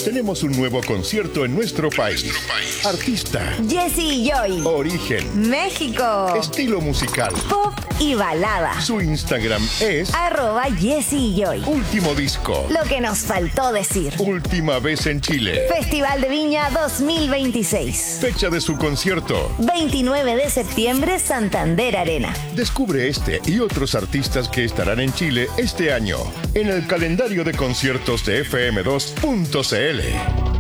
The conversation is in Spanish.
Tenemos un nuevo concierto en nuestro país. Artista. Jesse Joy. Origen. México. Estilo musical. Pop y balada. Su Instagram es @Jesse Joy. Último disco. Lo que nos faltó decir. Última vez en Chile. Festival de Viña 2026. Fecha de su concierto. 29 de septiembre, Santander Arena. Descubre este y otros artistas que estarán en Chile este año en el calendario de conciertos de FM2.cl.